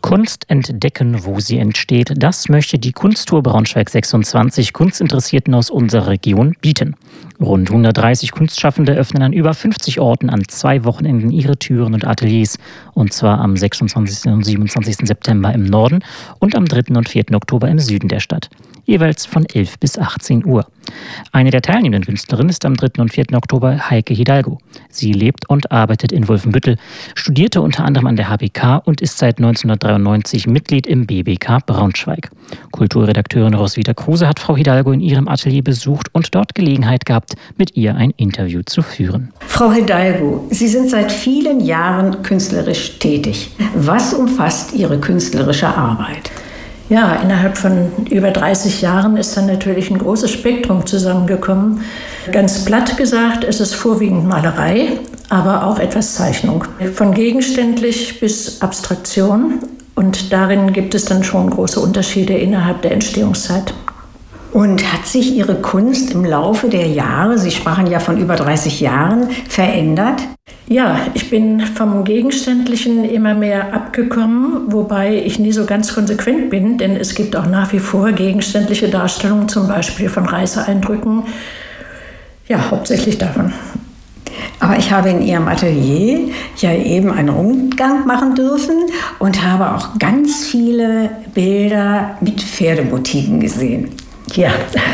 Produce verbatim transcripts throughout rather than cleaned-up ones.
Kunst entdecken, wo sie entsteht. Das möchte die Kunsttour Braunschweig sechsundzwanzig Kunstinteressierten aus unserer Region bieten. Rund hundertdreißig Kunstschaffende öffnen an über fünfzig Orten an zwei Wochenenden ihre Türen und Ateliers. Und zwar am sechsundzwanzigsten und siebenundzwanzigsten September im Norden und am dritten und vierten Oktober im Süden der Stadt. Jeweils von elf bis achtzehn Uhr. Eine der teilnehmenden Künstlerinnen ist am dritten und vierten Oktober Heike Hidalgo. Sie lebt und arbeitet in Wolfenbüttel, studierte unter anderem an der H B K und ist seit neunzehnhundertdreiundneunzig Mitglied im B B K Braunschweig. Kulturredakteurin Roswitha Kruse hat Frau Hidalgo in ihrem Atelier besucht und dort Gelegenheit gehabt, mit ihr ein Interview zu führen. Frau Hidalgo, Sie sind seit vielen Jahren künstlerisch tätig. Was umfasst Ihre künstlerische Arbeit? Ja, innerhalb von über dreißig Jahren ist dann natürlich ein großes Spektrum zusammengekommen. Ganz platt gesagt, es ist vorwiegend Malerei, aber auch etwas Zeichnung. Von gegenständlich bis Abstraktion. Und darin gibt es dann schon große Unterschiede innerhalb der Entstehungszeit. Und hat sich Ihre Kunst im Laufe der Jahre, Sie sprachen ja von über dreißig Jahren, verändert? Ja, ich bin vom Gegenständlichen immer mehr abgekommen, wobei ich nie so ganz konsequent bin, denn es gibt auch nach wie vor gegenständliche Darstellungen, zum Beispiel von Reiseeindrücken. Ja, hauptsächlich davon. Aber ich habe in Ihrem Atelier ja eben einen Rundgang machen dürfen und habe auch ganz viele Bilder mit Pferdemotiven gesehen. Ja,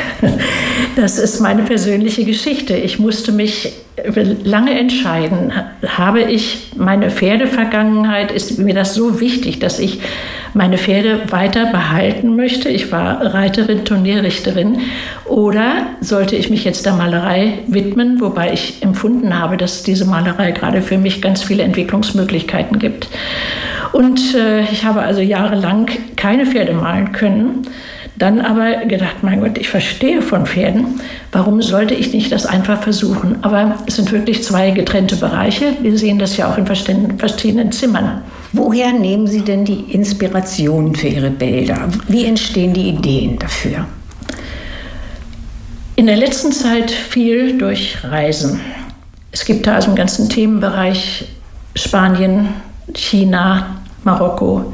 das ist meine persönliche Geschichte. Ich musste mich lange entscheiden. Habe ich meine Pferdevergangenheit, ist mir das so wichtig, dass ich meine Pferde weiter behalten möchte? Ich war Reiterin, Turnierrichterin. Oder sollte ich mich jetzt der Malerei widmen, wobei ich empfunden habe, dass diese Malerei gerade für mich ganz viele Entwicklungsmöglichkeiten gibt. Und äh, ich habe also jahrelang keine Pferde malen können. Dann aber gedacht, mein Gott, ich verstehe von Pferden, warum sollte ich nicht das einfach versuchen? Aber es sind wirklich zwei getrennte Bereiche. Wir sehen das ja auch in verschiedenen Zimmern. Woher nehmen Sie denn die Inspiration für Ihre Bilder? Wie entstehen die Ideen dafür? In der letzten Zeit viel durch Reisen. Es gibt da also einen ganzen Themenbereich Spanien, China, Marokko,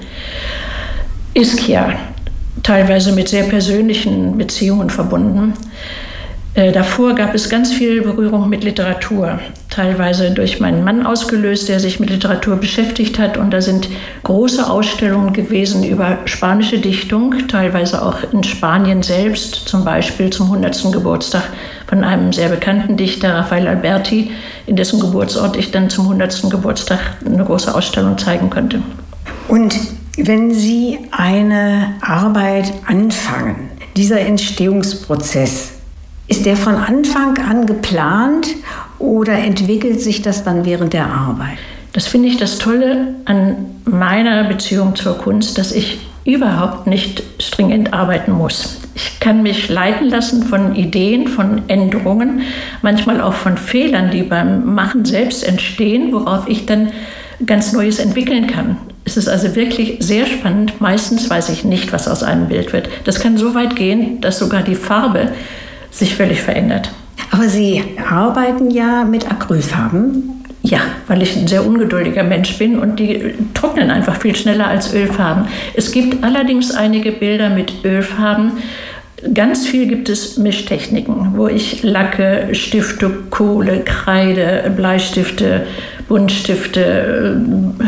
Ischia. Teilweise mit sehr persönlichen Beziehungen verbunden. Äh, davor gab es ganz viel Berührung mit Literatur, teilweise durch meinen Mann ausgelöst, der sich mit Literatur beschäftigt hat. Und da sind große Ausstellungen gewesen über spanische Dichtung, teilweise auch in Spanien selbst, zum Beispiel zum hundertsten Geburtstag von einem sehr bekannten Dichter, Rafael Alberti, in dessen Geburtsort ich dann zum hundertsten Geburtstag eine große Ausstellung zeigen konnte. Und wenn Sie eine Arbeit anfangen, dieser Entstehungsprozess, ist der von Anfang an geplant oder entwickelt sich das dann während der Arbeit? Das finde ich das Tolle an meiner Beziehung zur Kunst, dass ich überhaupt nicht stringent arbeiten muss. Ich kann mich leiten lassen von Ideen, von Änderungen, manchmal auch von Fehlern, die beim Machen selbst entstehen, worauf ich dann ganz Neues entwickeln kann. Es ist also wirklich sehr spannend. Meistens weiß ich nicht, was aus einem Bild wird. Das kann so weit gehen, dass sogar die Farbe sich völlig verändert. Aber Sie arbeiten ja mit Acrylfarben. Ja, weil ich ein sehr ungeduldiger Mensch bin und die trocknen einfach viel schneller als Ölfarben. Es gibt allerdings einige Bilder mit Ölfarben. Ganz viel gibt es Mischtechniken, wo ich Lacke, Stifte, Kohle, Kreide, Bleistifte, Buntstifte,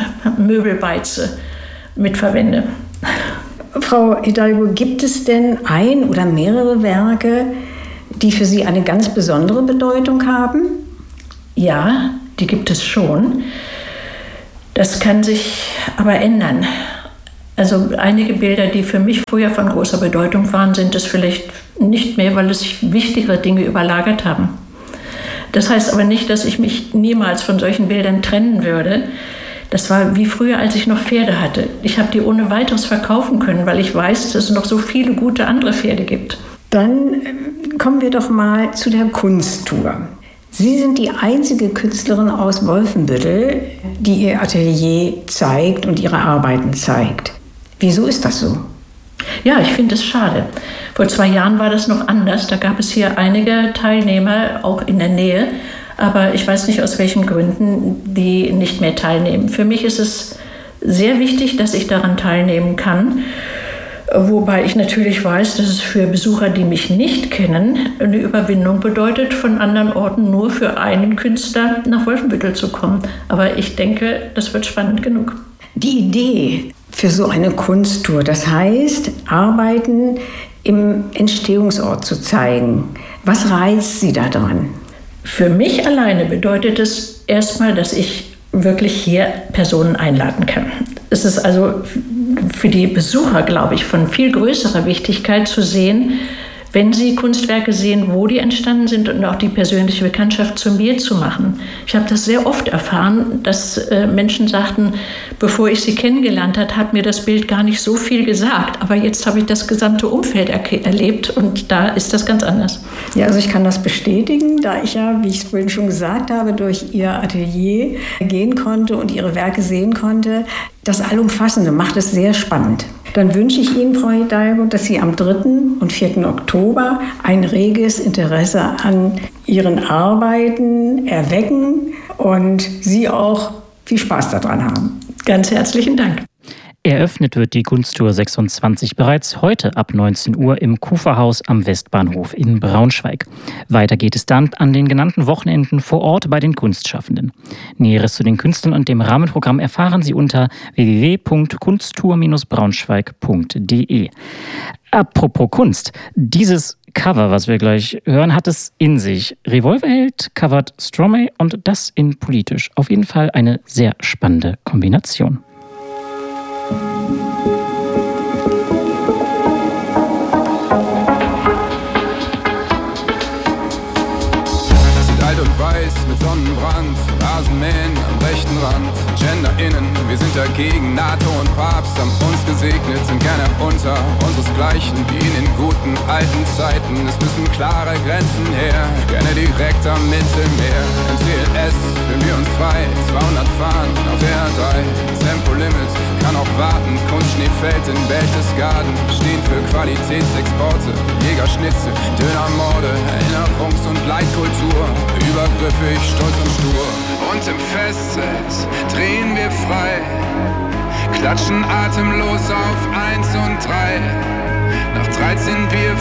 Möbelbeize mitverwende. Frau Hidalgo, gibt es denn ein oder mehrere Werke, die für Sie eine ganz besondere Bedeutung haben? Ja, die gibt es schon. Das kann sich aber ändern. Also einige Bilder, die für mich früher von großer Bedeutung waren, sind es vielleicht nicht mehr, weil es sich wichtigere Dinge überlagert haben. Das heißt aber nicht, dass ich mich niemals von solchen Bildern trennen würde. Das war wie früher, als ich noch Pferde hatte. Ich habe die ohne weiteres verkaufen können, weil ich weiß, dass es noch so viele gute andere Pferde gibt. Dann kommen wir doch mal zu der Kunsttour. Sie sind die einzige Künstlerin aus Wolfenbüttel, die ihr Atelier zeigt und ihre Arbeiten zeigt. Wieso ist das so? Ja, ich finde es schade. Vor zwei Jahren war das noch anders. Da gab es hier einige Teilnehmer, auch in der Nähe. Aber ich weiß nicht, aus welchen Gründen die nicht mehr teilnehmen. Für mich ist es sehr wichtig, dass ich daran teilnehmen kann. Wobei ich natürlich weiß, dass es für Besucher, die mich nicht kennen, eine Überwindung bedeutet, von anderen Orten nur für einen Künstler nach Wolfenbüttel zu kommen. Aber ich denke, das wird spannend genug. Die Idee für so eine Kunsttour, das heißt, Arbeiten im Entstehungsort zu zeigen. Was reizt Sie daran? Für mich alleine bedeutet es erstmal, dass ich wirklich hier Personen einladen kann. Es ist also für die Besucher, glaube ich, von viel größerer Wichtigkeit zu sehen, wenn sie Kunstwerke sehen, wo die entstanden sind und auch die persönliche Bekanntschaft zu mir zu machen. Ich habe das sehr oft erfahren, dass äh, Menschen sagten, bevor ich sie kennengelernt habe, hat mir das Bild gar nicht so viel gesagt. Aber jetzt habe ich das gesamte Umfeld er- erlebt und da ist das ganz anders. Ja, also ich kann das bestätigen, da ich ja, wie ich es vorhin schon gesagt habe, durch Ihr Atelier gehen konnte und Ihre Werke sehen konnte. Das Allumfassende macht es sehr spannend. Dann wünsche ich Ihnen, Frau Hidalgo, dass Sie am dritten und vierten Oktober ein reges Interesse an Ihren Arbeiten erwecken und Sie auch viel Spaß daran haben. Ganz herzlichen Dank. Eröffnet wird die Kunsttour sechsundzwanzig bereits heute ab neunzehn Uhr im Kuferhaus am Westbahnhof in Braunschweig. Weiter geht es dann an den genannten Wochenenden vor Ort bei den Kunstschaffenden. Näheres zu den Künstlern und dem Rahmenprogramm erfahren Sie unter w w w punkt kunsttour braunschweig punkt d e. Apropos Kunst, dieses Cover, was wir gleich hören, hat es in sich. Revolverheld covert Stromae und das in politisch. Auf jeden Fall eine sehr spannende Kombination. Und weiß mit Sonnenbrand, Rasenmähen am rechten Rand, GenderInnen, wir sind dagegen, NATO und Papst haben uns gesegnet, sind gerne unter unseresgleichen, wie in den guten alten Zeiten. Es müssen klare Grenzen her, gerne direkt am Mittelmeer. Im T L S fühlen wir uns frei, zweihundert fahren auf der A drei. Tempolimit kann auch warten, Kunstschneefeld in Berchtesgaden stehen für Qualitätsexporte, Jägerschnitzel, Dönermorde, Erinnerungs- und Leitkultur. Übergriffig, stolz und stur. Und im Festzelt drehen wir frei, klatschen atemlos auf eins und drei. Nach dreizehn Bier